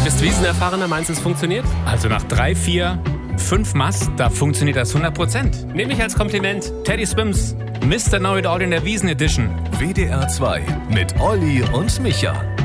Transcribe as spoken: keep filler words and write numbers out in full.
bist Wiesenerfahrener, meinst du, es funktioniert? Also nach drei, vier, fünf Mast, da funktioniert das hundert Prozent. Nehme ich als Kompliment. Teddy Swims, Mister Know-It-All in der Wiesen Edition. W D R zwei mit Olli und Micha.